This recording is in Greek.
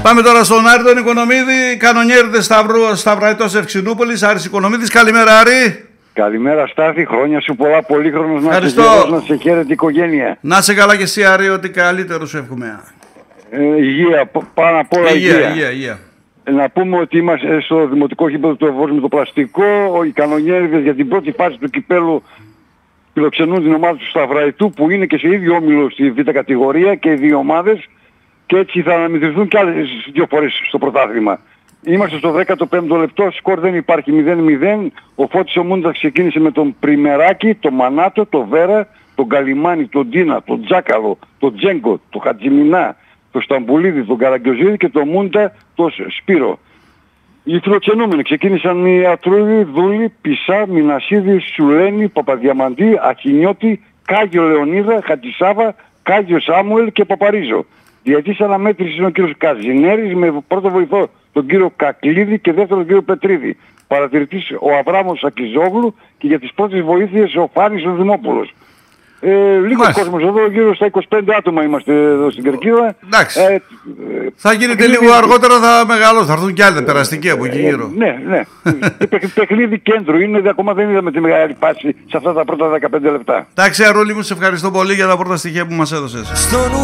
Πάμε τώρα στον Άρη τον Οικονομίδη, κανονιέριδες Σταυραϊτός Ευξηνούπολης, Άρης Οικονομίδης. Καλημέρα Άρη. Καλημέρα Στάθη, χρόνια σου πολλά, πολύχρονος να είσαι, να σε χαίρεται η οικογένεια. Να σε καλά και εσύ Άρη, ότι καλύτερο σου εύχομαι. Υγεία, πάνω απ' όλα υγεία. Να πούμε ότι είμαστε στο δημοτικό γήπεδο του Ευρώπη με το πλαστικό. Οι κανονιέριδες για την πρώτη φάση του κυπέλου φιλοξενούν την ομάδα του Σταυραϊτού που είναι και σε ίδιο όμιλο στη β' κατηγορία και οι δύο ομάδες και έτσι θα αναμετρηθούν και άλλες δύο φορές στο πρωτάθλημα. Είμαστε στο 15ο λεπτό, σκορ δεν υπάρχει 0-0. Ο Φώτης ο Μούντας ξεκίνησε με τον Πριμεράκη, τον Μανάτο, τον Βέρα, τον Καλιμάνη, τον Ντίνα, τον Τζάκαλο, τον Τζέγκο, τον Χατζημινά, τον Σταμπουλίδη, τον Καραγκιοζίδη και τον Μούντα, τον Σπύρο. Οι φιλοξενούμενοι ξεκίνησαν οι Ατρούδη, Δούλη, Πισά, Μινασίδη, Σουλένη, Παπαδιαμαντή, Αχινιώτη, Κάγιο Λεωνίδα, Χατζησάβα, Κάγιο Σάμουελ και Παπαρίζο. Διαιτής αναμέτρησης είναι ο κύριος Καζινέρης με πρώτο βοηθό τον κύριο Κακλίδη και δεύτερο τον κύριο Πετρίδη. Παρατηρητής ο Αβράμος Ακιζόγλου και για τις πρώτες βοήθειες ο Φάνης ο Δημόπουλος. Λίγο κόσμος εδώ, γύρω στα 25 άτομα είμαστε εδώ στην Κερκίδα. Εντάξει. Θα γίνεται λίγο αργότερα, θα μεγαλώσει, θα έρθουν κι άλλοι περαστικοί από εκεί γύρω. Ναι. Παιχνίδι κέντρου είναι, ακόμα δεν είδαμε τη μεγάλη πάση σε αυτά τα πρώτα 15 λεπτά. Εντάξει Αρούλη μου, σε ευχαριστώ πολύ για τα πρώτα στοιχεία που μας έδωσες.